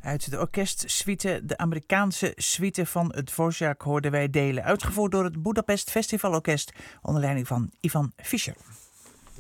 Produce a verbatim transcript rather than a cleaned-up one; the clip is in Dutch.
Uit de orkestsuite, de Amerikaanse suite van het Dvorak, hoorden wij delen. Uitgevoerd door het Budapest Festivalorkest onder leiding van Ivan Fischer.